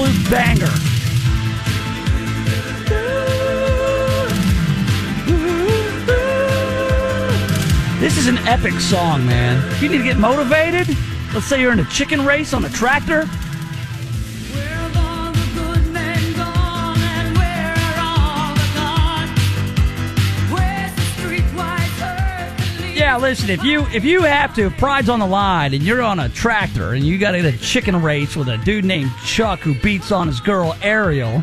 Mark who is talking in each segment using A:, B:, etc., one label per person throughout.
A: absolute banger. This is an epic song, man. If you need to get motivated, let's say you're in a chicken race on a tractor. Yeah, listen, if you have to, if pride's on the line and you're on a tractor and you got to get a chicken race with a dude named Chuck who beats on his girl Ariel,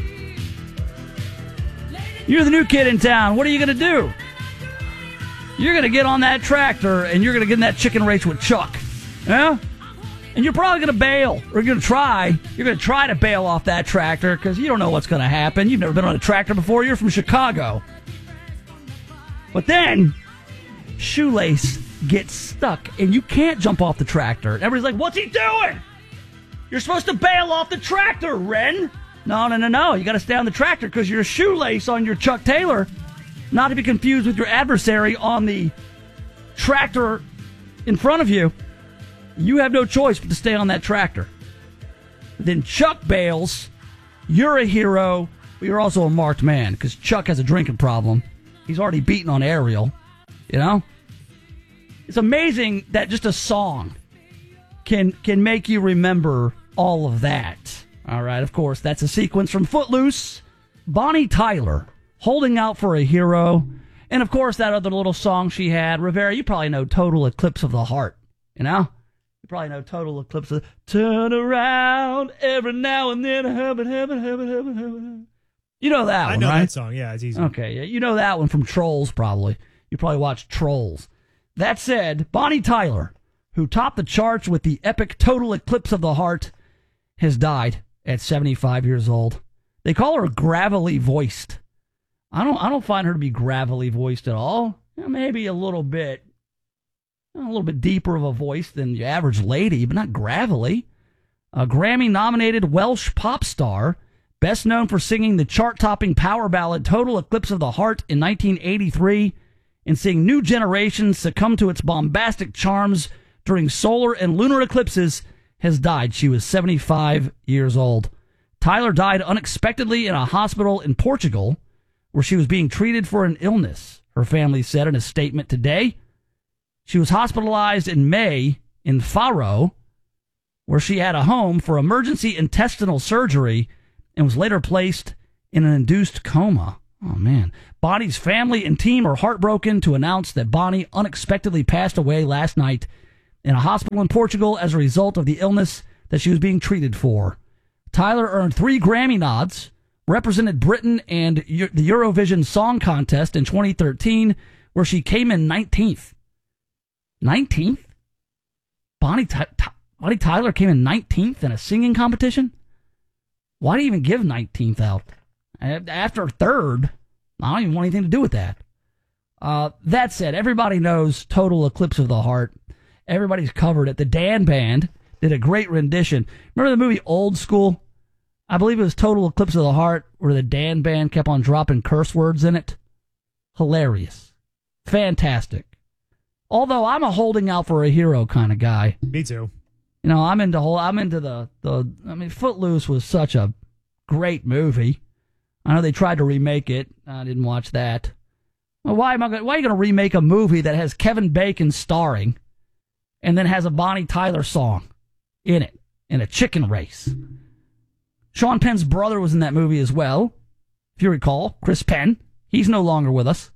A: you're the new kid in town. What are you going to do? You're going to get on that tractor and you're going to get in that chicken race with Chuck. Yeah? And you're probably going to bail. Or you're going to try to bail off that tractor because you don't know what's going to happen. You've never been on a tractor before. You're from Chicago. But then shoelace gets stuck and you can't jump off the tractor. Everybody's like, what's he doing? You're supposed to bail off the tractor, Ren. No. You got to stay on the tractor because you're a shoelace on your Chuck Taylor. Not to be confused with your adversary on the tractor in front of you. You have no choice but to stay on that tractor. Then Chuck bails. You're a hero. But you're also a marked man because Chuck has a drinking problem. He's already beaten on Ariel. You know? It's amazing that just a song can make you remember all of that. All right, of course, that's a sequence from Footloose. Bonnie Tyler, Holding Out for a Hero. And, of course, that other little song she had. Rivera, you probably know Total Eclipse of the Heart. You know? You probably know Total Eclipse of the... Turn around every now and then. You know that one,
B: I know
A: right?
B: that song. Yeah, it's easy.
A: Okay, yeah, you know that one from Trolls, probably. You probably watched Trolls. That said, Bonnie Tyler, who topped the charts with the epic Total Eclipse of the Heart, has died at 75 years old. They call her gravelly voiced. I don't find her to be gravelly voiced at all. Maybe a little bit deeper of a voice than the average lady, but not gravelly. A Grammy-nominated Welsh pop star, best known for singing the chart-topping power ballad Total Eclipse of the Heart in 1983 and seeing new generations succumb to its bombastic charms during solar and lunar eclipses, has died. She was 75 years old. Tyler died unexpectedly in a hospital in Portugal where she was being treated for an illness, her family said in a statement today. She was hospitalized in May in Faro, where she had a home for emergency intestinal surgery and was later placed in an induced coma. Oh, man. Bonnie's family and team are heartbroken to announce that Bonnie unexpectedly passed away last night in a hospital in Portugal as a result of the illness that she was being treated for. Tyler earned 3 Grammy nods, represented Britain and the Eurovision Song Contest in 2013, where she came in 19th. 19th? Bonnie Tyler came in 19th in a singing competition? Why do you even give 19th out? After 3rd, I don't even want anything to do with that. That said, everybody knows Total Eclipse of the Heart. Everybody's covered it. The Dan Band did a great rendition. Remember the movie Old School? I believe it was Total Eclipse of the Heart, where the Dan Band kept on dropping curse words in it. Hilarious. Fantastic. Although I'm a holding out for a hero kind of guy.
B: Me too.
A: You know, I'm into Footloose was such a great movie. I know they tried to remake it. I didn't watch that. Well, why are you going to remake a movie that has Kevin Bacon starring and then has a Bonnie Tyler song in it, in a chicken race? Sean Penn's brother was in that movie as well, if you recall. Chris Penn. He's no longer with us.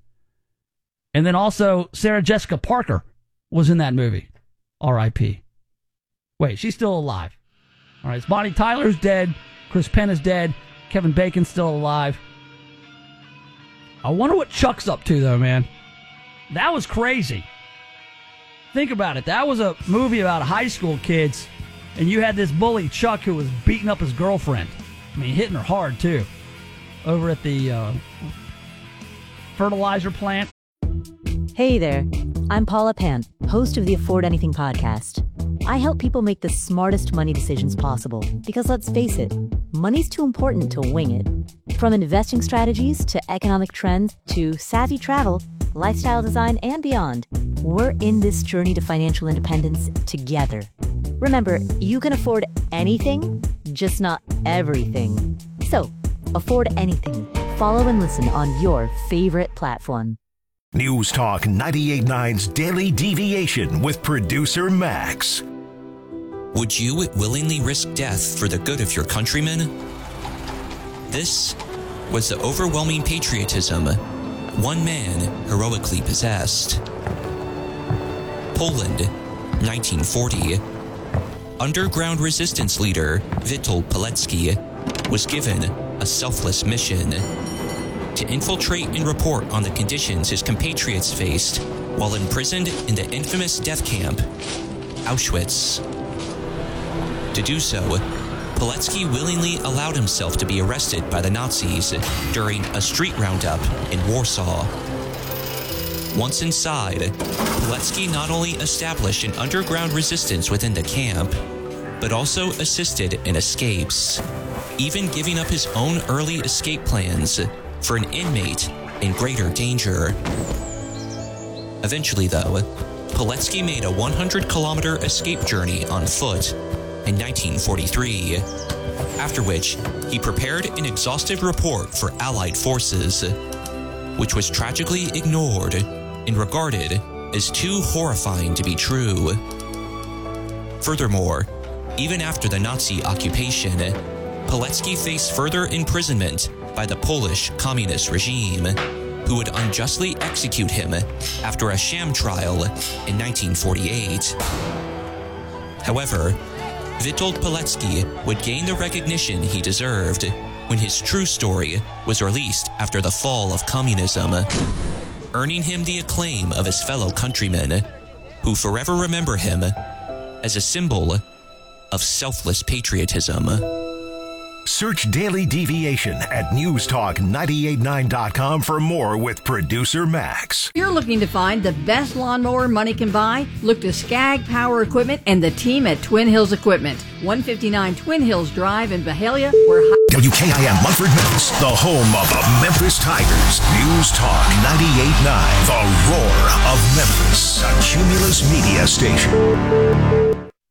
A: And then also Sarah Jessica Parker was in that movie. R.I.P. Wait, she's still alive. All right, so Bonnie Tyler's dead. Chris Penn is dead. Kevin Bacon's still alive. I wonder what Chuck's up to, though, man. That was crazy. Think about it. That was a movie about high school kids, and you had this bully, Chuck, who was beating up his girlfriend. I mean, hitting her hard, too. Over at the fertilizer plant.
C: Hey there. I'm Paula Pant, host of the Afford Anything podcast. I help people make the smartest money decisions possible because, let's face it, money's too important to wing it. From investing strategies to economic trends to savvy travel, lifestyle design, and beyond, we're in this journey to financial independence together. Remember, you can afford anything, just not everything. So, afford anything. Follow and listen on your favorite platform.
B: News Talk 98.9's Daily Deviation with producer Max.
D: Would you willingly risk death for the good of your countrymen? This was the overwhelming patriotism one man heroically possessed. Poland, 1940. Underground resistance leader Witold Pilecki was given a selfless mission to infiltrate and report on the conditions his compatriots faced while imprisoned in the infamous death camp, Auschwitz. To do so, Pilecki willingly allowed himself to be arrested by the Nazis during a street roundup in Warsaw. Once inside, Pilecki not only established an underground resistance within the camp, but also assisted in escapes, even giving up his own early escape plans for an inmate in greater danger. Eventually, though, Pilecki made a 100-kilometer escape journey on foot in 1943, after which he prepared an exhaustive report for Allied forces, which was tragically ignored and regarded as too horrifying to be true. Furthermore, even after the Nazi occupation, Pilecki faced further imprisonment by the Polish communist regime, who would unjustly execute him after a sham trial in 1948. However, Witold Pilecki would gain the recognition he deserved when his true story was released after the fall of communism, earning him the acclaim of his fellow countrymen, who forever remember him as a symbol of selfless patriotism.
B: Search Daily Deviation at newstalk989.com for more with producer Max.
E: If you're looking to find the best lawnmower money can buy, look to Skag Power Equipment and the team at Twin Hills Equipment, 159 Twin Hills Drive in Byhalia, where
B: WKIM Munford, Memphis, the home of the Memphis Tigers. News Talk 98.9, the roar of Memphis, a Cumulus media station.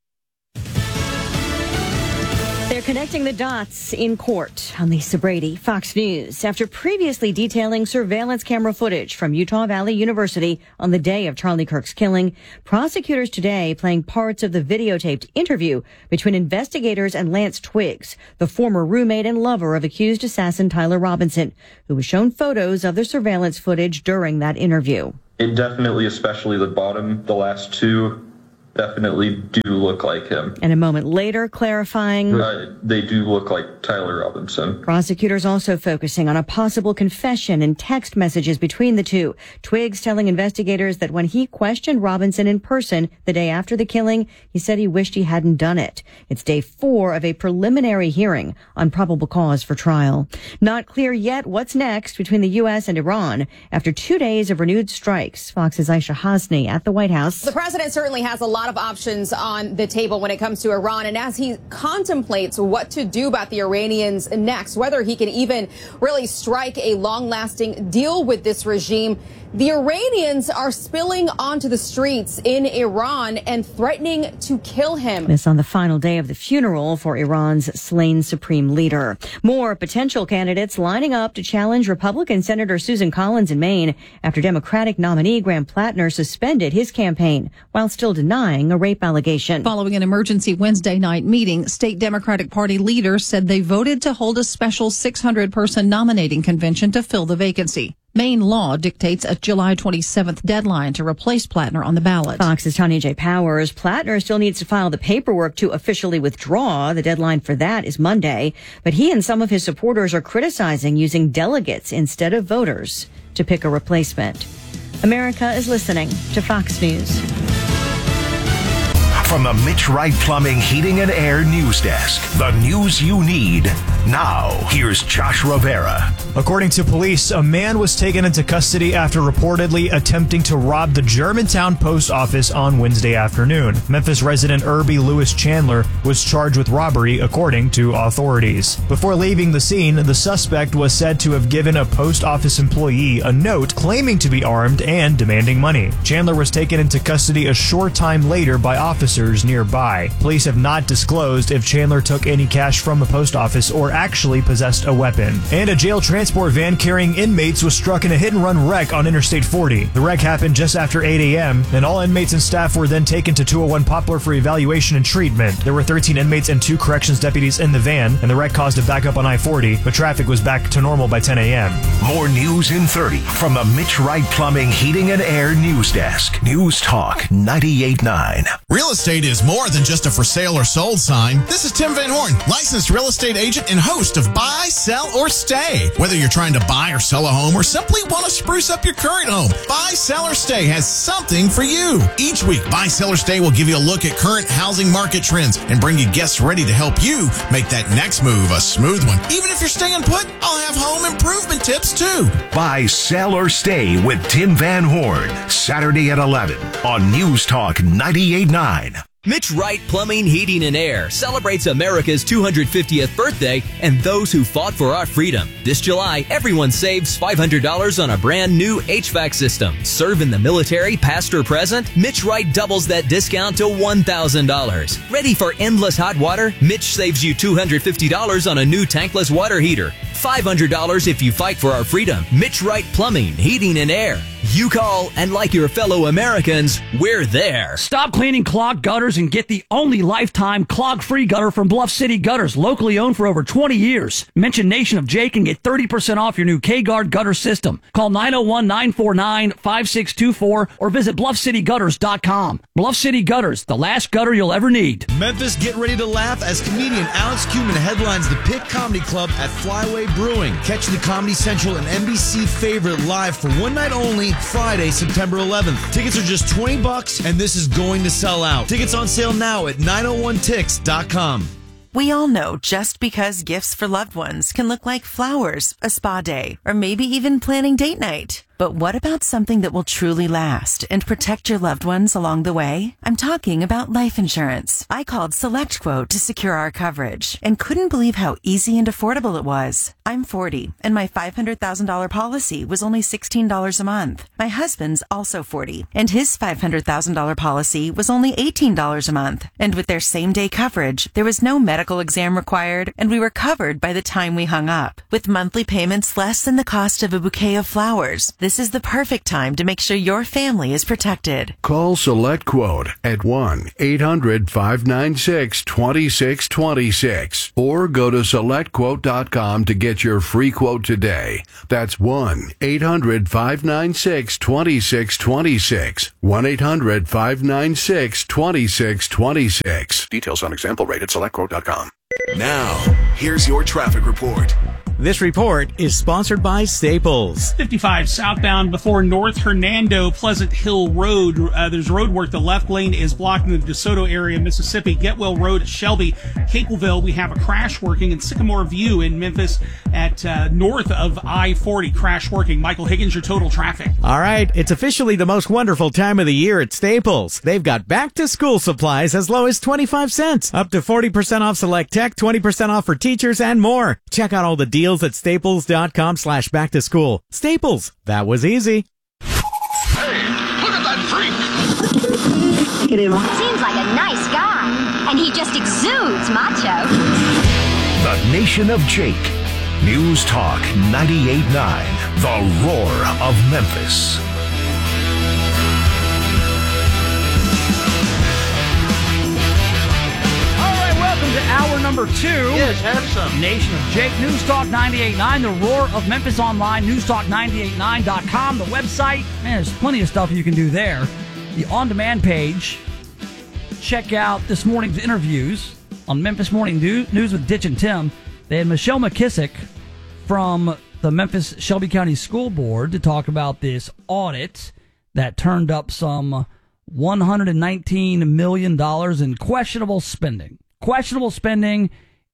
F: They're connecting the dots in court. I'm Lisa Brady, Fox News. After previously detailing surveillance camera footage from Utah Valley University on the day of Charlie Kirk's killing, prosecutors today playing parts of the videotaped interview between investigators and Lance Twiggs, the former roommate and lover of accused assassin Tyler Robinson, who was shown photos of the surveillance footage during that interview.
G: It definitely, especially the bottom, the last two, definitely do look like him.
F: And a moment later, clarifying,
G: they do look like Tyler Robinson.
F: Prosecutors also focusing on a possible confession and text messages between the two. Twiggs telling investigators that when he questioned Robinson in person the day after the killing, he said he wished he hadn't done it. It's day 4 of a preliminary hearing on probable cause for trial. Not clear yet what's next between the U.S. and Iran after 2 days of renewed strikes. Fox's Aisha Hasni at the White House.
H: The president certainly has a lot of options on the table when it comes to Iran, and as he contemplates what to do about the Iranians next, whether he can even really strike a long-lasting deal with this regime, the Iranians are spilling onto the streets in Iran and threatening to kill him.
F: This on the final day of the funeral for Iran's slain supreme leader. More potential candidates lining up to challenge Republican Senator Susan Collins in Maine after Democratic nominee Graham Plattner suspended his campaign while still denying a rape allegation.
I: Following an emergency Wednesday night meeting, state Democratic Party leaders said they voted to hold a special 600-person nominating convention to fill the vacancy. Maine law dictates a July 27th deadline to replace Plattner on the ballot.
F: Fox's Tanya J. Powers. Plattner still needs to file the paperwork to officially withdraw. The deadline for that is Monday. But he and some of his supporters are criticizing using delegates instead of voters to pick a replacement. America is listening to Fox News.
B: From the Mitch Wright Plumbing, Heating and Air News Desk, the news you need Now, here's Josh Rivera.
J: According to police, a man was taken into custody after reportedly attempting to rob the Germantown post office on Wednesday afternoon. Memphis resident Irby Lewis Chandler was charged with robbery, according to authorities. Before leaving the scene, the suspect was said to have given a post office employee a note claiming to be armed and demanding money. Chandler was taken into custody a short time later by officers nearby. Police have not disclosed if Chandler took any cash from the post office or actually possessed a weapon. And a jail transport van carrying inmates was struck in a hit-and-run wreck on Interstate 40. The wreck happened just after 8 a.m., and all inmates and staff were then taken to 201 Poplar for evaluation and treatment. There were 13 inmates and 2 corrections deputies in the van, and the wreck caused a backup on I-40, but traffic was back to normal by 10 a.m.
B: More news in 30 from the Mitch Wright Plumbing, Heating, and Air News Desk. News Talk 98.9.
K: Real estate is more than just a for sale or sold sign. This is Tim Van Horn, licensed real estate agent and host of Buy, Sell, or Stay. Whether you're trying to buy or sell a home or simply want to spruce up your current home, Buy, Sell, or Stay has something for you. Each week, Buy, Sell, or Stay will give you a look at current housing market trends and bring you guests ready to help you make that next move a smooth one. Even if you're staying put, I'll have home improvement tips too.
B: Buy, Sell, or Stay with Tim Van Horn, Saturday at 11 on News Talk 98.9.
L: Mitch Wright Plumbing, Heating, and Air celebrates America's 250th birthday and those who fought for our freedom. This July, everyone saves $500 on a brand new HVAC system. Serve in the military, past or present? Mitch Wright doubles that discount to $1,000. Ready for endless hot water? Mitch saves you $250 on a new tankless water heater. $500 if you fight for our freedom. Mitch Wright Plumbing, Heating, and Air. You call, and like your fellow Americans, we're there.
A: Stop cleaning clogged gutters and get the only lifetime clog-free gutter from Bluff City Gutters, locally owned for over 20 years. Mention Nation of Jake and get 30% off your new K-Guard gutter system. Call 901-949-5624 or visit BluffCityGutters.com. Bluff City Gutters, the last gutter you'll ever need.
M: Memphis, get ready to laugh as comedian Alex Kuman headlines the Pit Comedy Club at Flyway Brewing. Catch the Comedy Central and NBC favorite live for one night only, Friday, September 11th. Tickets are just $20, and this is going to sell out. Tickets on sale now at 901tix.com.
N: We all know just because gifts for loved ones can look like flowers, a spa day, or maybe even planning date night. But what about something that will truly last and protect your loved ones along the way? I'm talking about life insurance. I called SelectQuote to secure our coverage and couldn't believe how easy and affordable it was. I'm 40, and my $500,000 policy was only $16 a month. My husband's also 40, and his $500,000 policy was only $18 a month. And with their same-day coverage, there was no medical exam required, and we were covered by the time we hung up. With monthly payments less than the cost of a bouquet of flowers, this is the perfect time to make sure your family is protected.
O: Call SelectQuote at 1-800-596-2626 or go to SelectQuote.com to get your free quote today. That's 1-800-596-2626. 1-800-596-2626. Details on example rate at SelectQuote.com.
B: Now, here's your traffic report.
P: This report is sponsored by Staples.
Q: 55 southbound before North Hernando Pleasant Hill Road. There's road work. The left lane is blocked in the DeSoto area, Mississippi. Getwell Road at Shelby. Capelville, we have a crash working. And Sycamore View in Memphis at north of I-40. Crash working. Michael Higgins, your total traffic.
P: All right. It's officially the most wonderful time of the year at Staples. They've got back-to-school supplies as low as 25 cents. Up to 40% off select tech, 20% off for teachers, and more. Check out all the deals at staples.com/back-to-school. Staples. That was easy.
B: Hey, look at that freak!
R: Seems like a nice guy, and he just exudes macho.
B: The Nation of Jake. News Talk 98.9. The Roar of Memphis.
A: Welcome to hour number 2.
S: Yes, have some.
A: Nation of Jake, News Talk 98.9, the Roar of Memphis Online, newstalk989.com, the website. Man, there's plenty of stuff you can do there. The on-demand page. Check out this morning's interviews on Memphis Morning News with Ditch and Tim. They had Michelle McKissick from the Memphis Shelby County School Board to talk about this audit that turned up some $119 million in questionable spending. Questionable spending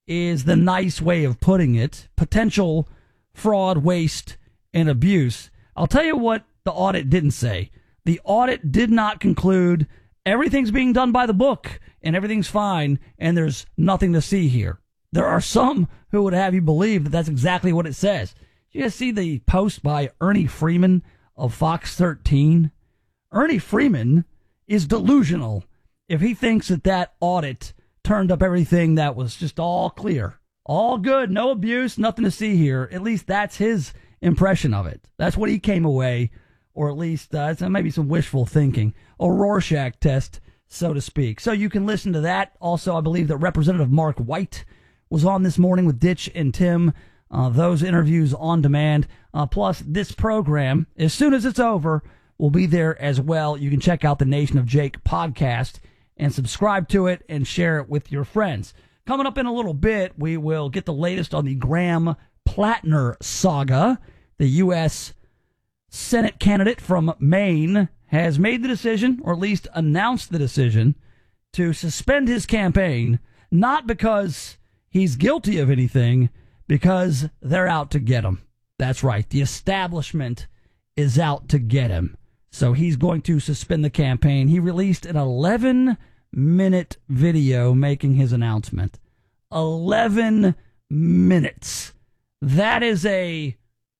A: is the nice way of putting it. Potential fraud, waste, and abuse. I'll tell you what the audit didn't say. The audit did not conclude everything's being done by the book and everything's fine and there's nothing to see here. There are some who would have you believe that that's exactly what it says. You guys see the post by Ernie Freeman of Fox 13? Ernie Freeman is delusional if he thinks that that audit turned up everything that was just all clear. All good, no abuse, nothing to see here. At least that's his impression of it. That's what he came away, or at least it's maybe some wishful thinking. A Rorschach test, so to speak. So you can listen to that. Also, I believe that Representative Mark White was on this morning with Ditch and Tim. Those interviews on demand. Plus, this program, as soon as it's over, will be there as well. You can check out the Nation of Jake podcast and subscribe to it and share it with your friends. Coming up in a little bit, we will get the latest on the Graham Plattner saga. The U.S. Senate candidate from Maine has made the decision, or at least announced the decision, to suspend his campaign, not because he's guilty of anything, because they're out to get him. That's right. The establishment is out to get him. So he's going to suspend the campaign. He released an 11-minute video making his announcement. 11 minutes. That is a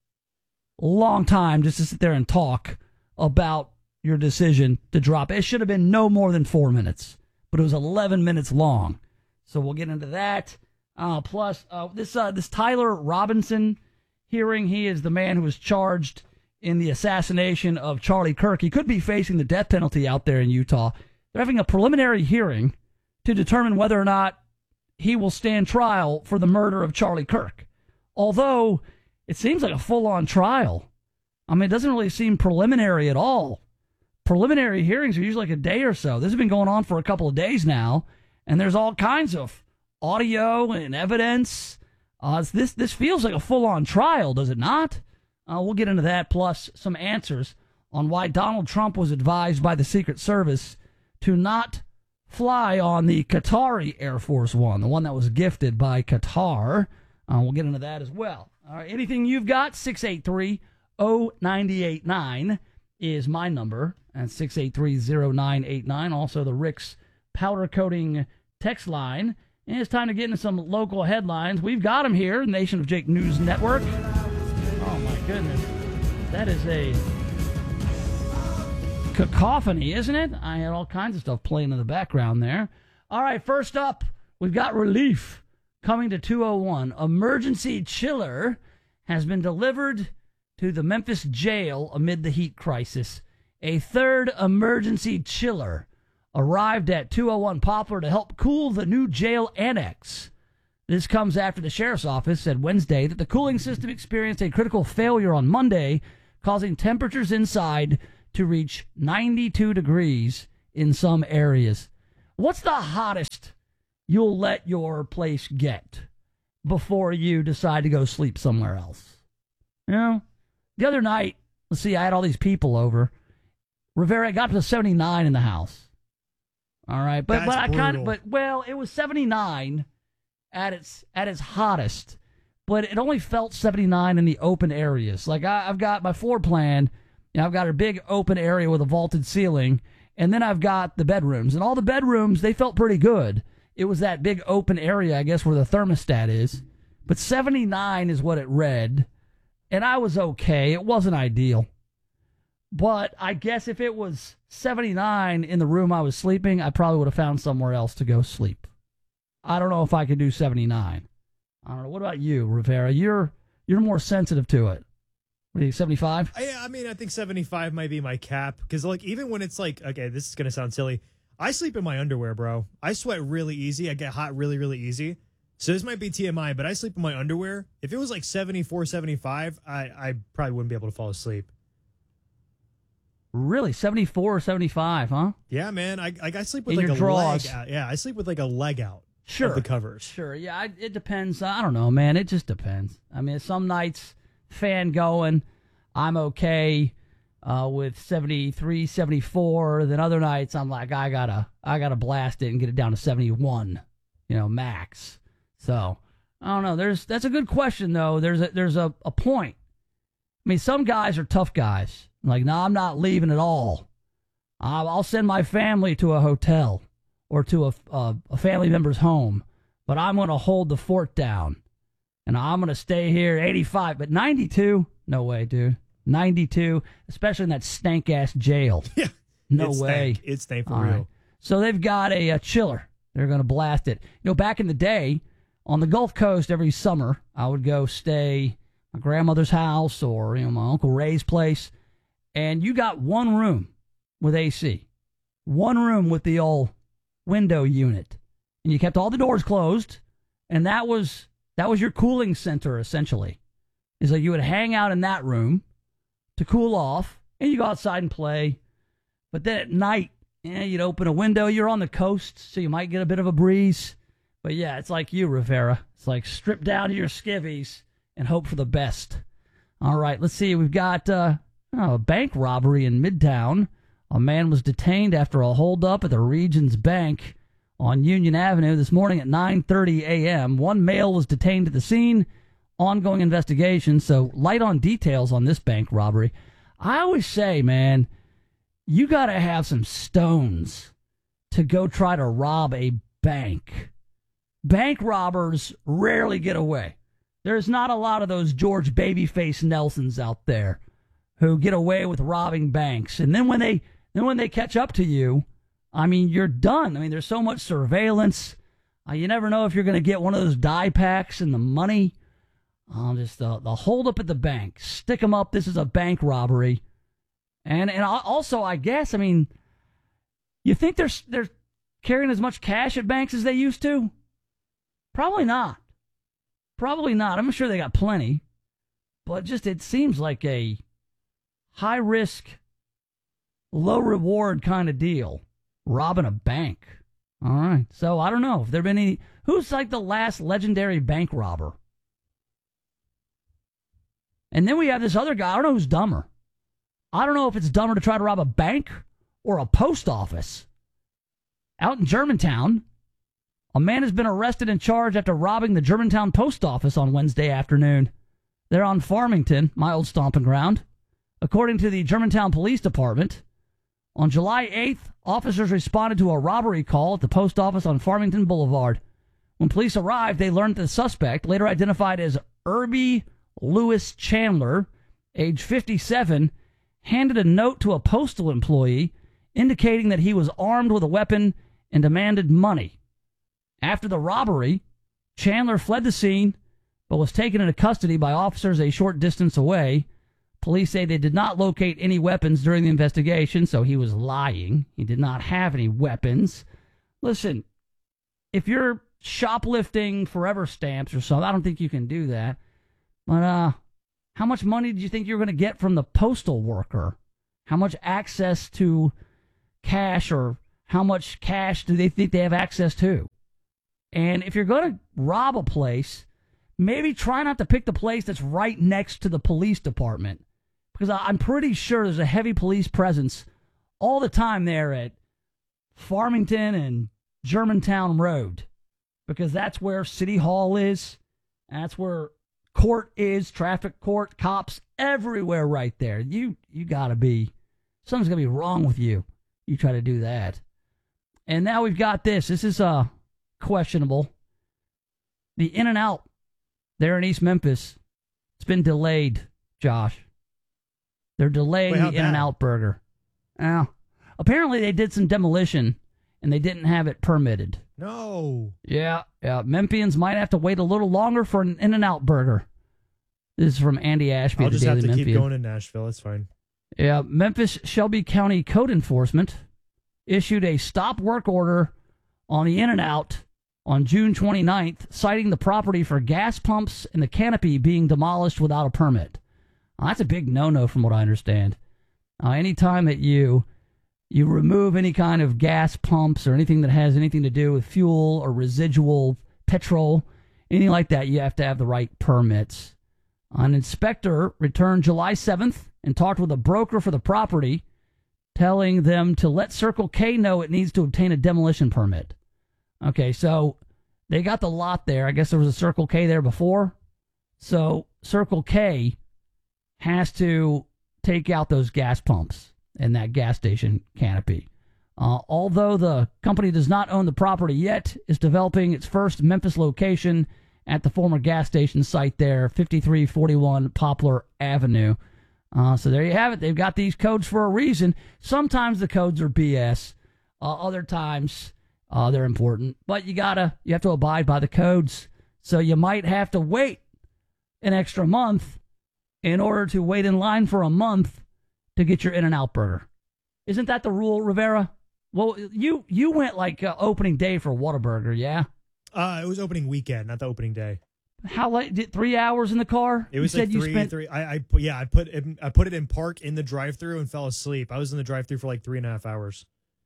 A: long time just to sit there and talk about your decision to drop. It should have been no more than 4 minutes, but it was 11 minutes long. So we'll get into that. Plus, this Tyler Robinson hearing, he is the man who was charged in the assassination of Charlie Kirk. He could be facing the death penalty out there in Utah. They're having a preliminary hearing to determine whether or not he will stand trial for the murder of Charlie Kirk. Although it seems like a full-on trial. I mean, it doesn't really seem preliminary at all. Preliminary hearings are usually like a day or so. This has been going on for a couple of days now, and there's all kinds of audio and evidence. This feels like a full-on trial, does it not? We'll get into that, plus some answers on why Donald Trump was advised by the Secret Service to not fly on the Qatari Air Force One, the one that was gifted by Qatar. We'll get into that as well. All right, anything you've got, 683-0989 is my number, and 683-0989, also the Rick's Powder Coating text line. And it's time to get into some local headlines. We've got them here, Nation of Jake News Network. Oh, my goodness. That is a cacophony, isn't it? I had all kinds of stuff playing in the background there. All right, first up, we've got relief coming to 201. Emergency chiller has been delivered to the Memphis jail amid the heat crisis. A third emergency chiller arrived at 201 Poplar to help cool the new jail annex. This comes after the sheriff's office said Wednesday that the cooling system experienced a critical failure on Monday, causing temperatures inside to reach 92 degrees in some areas. What's the hottest you'll let your place get before you decide to go sleep somewhere else? You know, the other night, let's see, I had all these people over. Rivera got to 79 in the house. All right, but it was 79 at its hottest, but it only felt 79 in the open areas. Like I've got my floor plan, and I've got a big open area with a vaulted ceiling, and then I've got the bedrooms, and all the bedrooms, they felt pretty good. It was that big open area, I guess, where the thermostat is, but 79 is what it read, and I was okay. It wasn't ideal. But I guess if it was 79 in the room I was sleeping, I probably would have found somewhere else to go sleep. I don't know if I could do 79. I don't know. What about you, Rivera? You're more sensitive to it. What do you, 75?
J: I mean, I think 75 might be my cap. Because, like, even when it's like, okay, this is going to sound silly. I sleep in my underwear, bro. I sweat really easy. I get hot really, really easy. So this might be TMI, but I sleep in my underwear. If it was like 74, 75, I probably wouldn't be able to fall asleep.
A: Really? 74 or 75, huh?
J: Yeah, man. I sleep with
A: in
J: like
A: your
J: a
A: drawers.
J: leg out. Yeah, I sleep with like a leg out
A: of
J: the covers.
A: Sure, yeah. It depends. I don't know, man. It just depends. I mean, some nights, fan going, I'm okay with 73, 74. Then other nights, I'm like, I gotta blast it and get it down to 71, max. So, I don't know. That's a good question, though. There's a point. I mean, some guys are tough guys. Like, no, I'm not leaving at all. I'll send my family to a hotel or to a family member's home, but I'm going to hold the fort down, and I'm going to stay here 85. But 92? No way, dude. 92, especially in that stank-ass jail.
J: Yeah.
A: No way.
J: It's stank for
A: All
J: real.
A: right. So they've got a chiller. They're going to blast it. You know, back in the day, on the Gulf Coast every summer, I would go stay at my grandmother's house or my Uncle Ray's place, and you got one room with AC, one room with the old window unit, and you kept all the doors closed, and that was your cooling center essentially. Is like you would hang out in that room to cool off, and you go outside and play. But then at night, you'd open a window. You're on the coast, so you might get a bit of a breeze. But yeah, it's like you, Rivera. It's like strip down to your skivvies and hope for the best. All right, let's see. We've got a bank robbery in Midtown. A man was detained after a holdup at the Regions Bank on Union Avenue this morning at 9:30 a.m. One male was detained at the scene. Ongoing investigation, so light on details on this bank robbery. I always say, man, you got to have some stones to go try to rob a bank. Bank robbers rarely get away. There's not a lot of those George Babyface Nelsons out there who get away with robbing banks. And then when they catch up to you, I mean, you're done. I mean, there's so much surveillance. You never know if you're going to get one of those die packs and the money. Just the hold up at the bank. Stick them up. This is a bank robbery. And also, I guess, I mean, you think they're carrying as much cash at banks as they used to? Probably not. Probably not. I'm sure they got plenty. But just it seems like a high risk, low reward kind of deal. Robbing a bank. All right. So I don't know if there been any. Who's like the last legendary bank robber? And then we have this other guy. I don't know who's dumber. I don't know if it's dumber to try to rob a bank or a post office. Out in Germantown, a man has been arrested and charged after robbing the Germantown post office on Wednesday afternoon. They're on Farmington, my old stomping ground. According to the Germantown Police Department, on July 8th, officers responded to a robbery call at the post office on Farmington Boulevard. When police arrived, they learned that the suspect, later identified as Irby Lewis Chandler, age 57, handed a note to a postal employee indicating that he was armed with a weapon and demanded money. After the robbery, Chandler fled the scene but was taken into custody by officers a short distance away. Police say they did not locate any weapons during the investigation, so he was lying. He did not have any weapons. Listen, if you're shoplifting forever stamps or something, I don't think you can do that. But how much money do you think you're going to get from the postal worker? How much access to cash, or how much cash do they think they have access to? And if you're going to rob a place, maybe try not to pick the place that's right next to the police department. Because I'm pretty sure there's a heavy police presence all the time there at Farmington and Germantown Road. Because that's where City Hall is. That's where court is, traffic court, cops, everywhere right there. You got to be, something's going to be wrong with you. You try to do that. And now we've got this. This is questionable. The In-N-Out there in East Memphis, it's been delayed, Josh. They're delaying the In-N-Out burger. Now, apparently they did some demolition and they didn't have it permitted.
J: No.
A: Yeah. Memphians might have to wait a little longer for an In-N-Out burger. This is from Andy Ashby.
J: I'll
A: of the
J: just have
A: Daily
J: to
A: Memphian.
J: keep going to Nashville. That's fine.
A: Yeah, Memphis Shelby County Code Enforcement issued a stop work order on the In-N-Out on June 29th, citing the property for gas pumps and the canopy being demolished without a permit. That's a big no-no from what I understand. Anytime that you remove any kind of gas pumps or anything that has anything to do with fuel or residual petrol, anything like that, you have to have the right permits. An inspector returned July 7th and talked with a broker for the property, telling them to let Circle K know it needs to obtain a demolition permit. Okay, so They got the lot there. I guess there was a Circle K there before. So Circle K has to take out those gas pumps and that gas station canopy. Although the company does not own the property yet, is developing its first Memphis location at the former gas station site there, 5341 Poplar Avenue. So there you have it. They've got these codes for a reason. Sometimes the codes are BS. Other times they're important. But you have to abide by the codes. So you might have to wait an extra month in order to wait in line for a month to get your In-N-Out burger. Isn't that the rule, Rivera? Well, you went like opening day for Whataburger, yeah?
J: It was opening weekend, not the opening day.
A: How late? 3 hours in the car?
J: It was
A: you
J: like
A: said
J: three. I put it in park in the drive-thru and fell asleep. I was in the drive-thru for like 3.5 hours.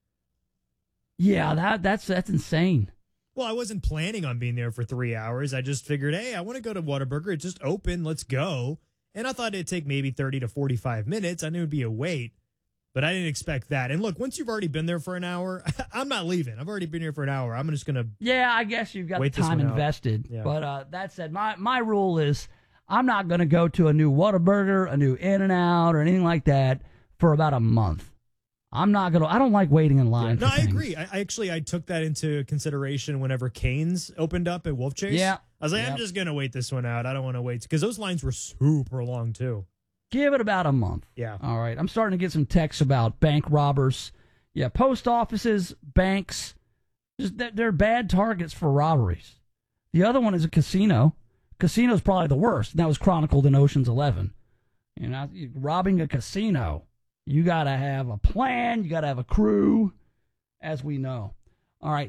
A: Yeah, that's insane.
J: Well, I wasn't planning on being there for 3 hours. I just figured, hey, I want to go to Whataburger. It's just open. Let's go. And I thought it'd take maybe 30 to 45 minutes. I knew it'd be a wait. But I didn't expect that. And look, once you've already been there for an hour, I'm not leaving. I've already been here for an hour. I'm just going to...
A: Yeah, I guess you've got the time invested. Yeah. But that said, my rule is I'm not going to go to a new Whataburger, a new In-N-Out, or anything like that for about a month. I don't like waiting in line for things.
J: I agree. I took that into consideration whenever Cane's opened up at Wolf Chase.
A: Yeah.
J: I was like, I'm just going to wait this one out. I don't want to wait. Because those lines were super long, too.
A: Give it about a month.
J: Yeah.
A: All right. I'm starting to get some texts about bank robbers. Yeah, post offices, banks, they're bad targets for robberies. The other one is a casino. Casino's probably the worst. And that was chronicled in Ocean's 11. You know, robbing a casino, you got to have a plan. You got to have a crew, as we know. All right.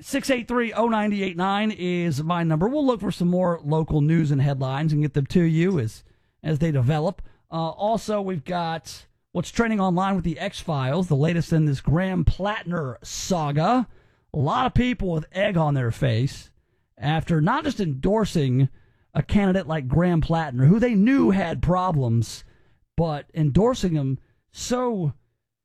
A: 683-0989 is my number. We'll look for some more local news and headlines and get them to you as they develop. Also, we've got what's trending online with the X-Files, the latest in this Graham Plattner saga. A lot of people with egg on their face after not just endorsing a candidate like Graham Plattner, who they knew had problems, but endorsing him so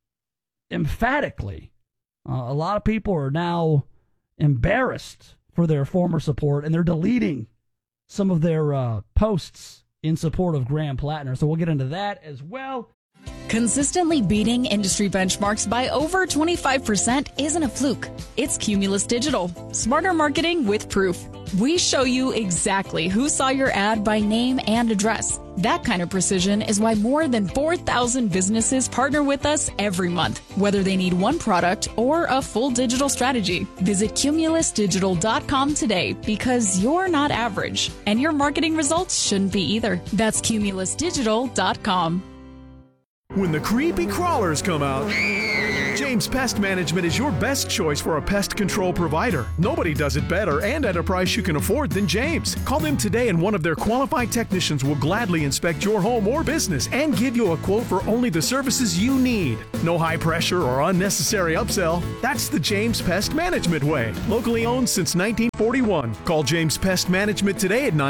A: emphatically. A lot of people are now embarrassed for their former support, and they're deleting some of their posts in support of Graham Plattner. So we'll get into that as well.
S: Consistently beating industry benchmarks by over 25% isn't a fluke. It's Cumulus Digital. Smarter marketing with proof. We show you exactly who saw your ad by name and address. That kind of precision is why more than 4,000 businesses partner with us every month, whether they need one product or a full digital strategy. Visit cumulusdigital.com today because you're not average, and your marketing results shouldn't be either. That's cumulusdigital.com.
T: When the creepy crawlers come out, James Pest Management is your best choice for a pest control provider. Nobody does it better and at a price you can afford than James. Call them today and one of their qualified technicians will gladly inspect your home or business and give you a quote for only the services you need. No high pressure or unnecessary upsell. That's the James Pest Management way. Locally owned since 1941. Call James Pest Management today at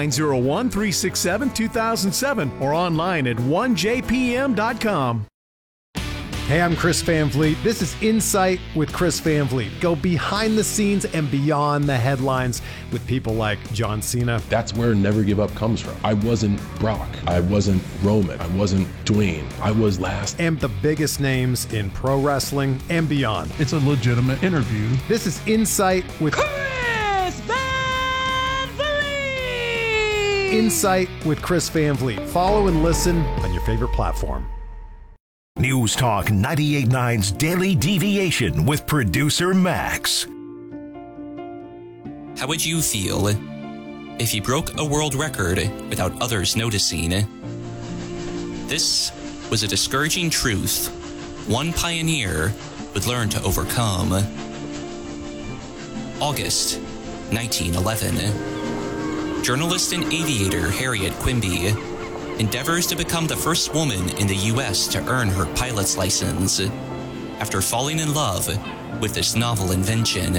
T: 901-367-2007 or online at 1jpm.com.
U: Hey, I'm Chris Van Vliet. This is Insight with Chris Van Vliet. Go behind the scenes and beyond the headlines with people like John Cena.
V: That's where Never Give Up comes from. I wasn't Brock. I wasn't Roman. I wasn't Dwayne. I was last.
U: And the biggest names in pro wrestling and beyond.
W: It's a legitimate interview.
U: This is Insight with
X: Chris Van Vliet.
U: Insight with Chris Van Vliet. Follow and listen on your favorite platform.
B: News Talk 98.9's Daily Deviation with producer Max.
D: How would you feel if you broke a world record without others noticing? This was a discouraging truth one pioneer would learn to overcome. August 1911. Journalist and aviator Harriet Quimby endeavors to become the first woman in the U.S. to earn her pilot's license after falling in love with this novel invention.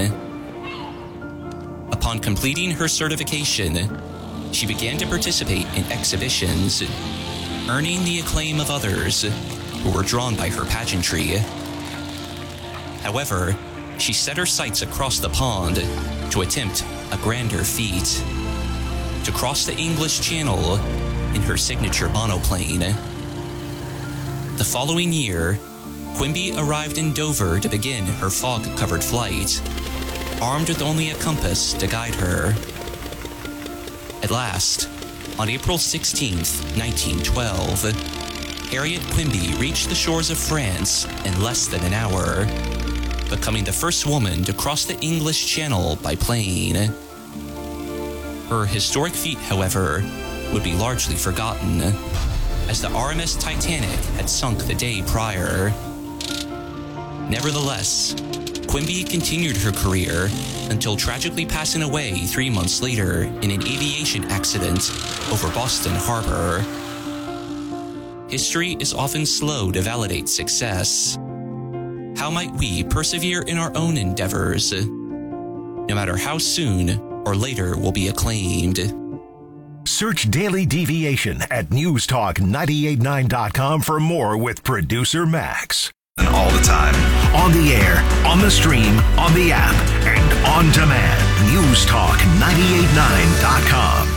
D: Upon completing her certification, she began to participate in exhibitions, earning the acclaim of others who were drawn by her pageantry. However, she set her sights across the pond to attempt a grander feat: to cross the English Channel in her signature monoplane. The following year, Quimby arrived in Dover to begin her fog-covered flight, armed with only a compass to guide her. At last, on April 16th, 1912, Harriet Quimby reached the shores of France in less than an hour, becoming the first woman to cross the English Channel by plane. Her historic feat, however, would be largely forgotten, as the RMS Titanic had sunk the day prior. Nevertheless, Quimby continued her career until tragically passing away 3 months later in an aviation accident over Boston Harbor. History is often slow to validate success. How might we persevere in our own endeavors, no matter how soon or later we'll be acclaimed?
B: Search Daily Deviation at newstalk989.com for more with producer Max. All the time. On the air, on the stream, on the app, and on demand. Newstalk989.com.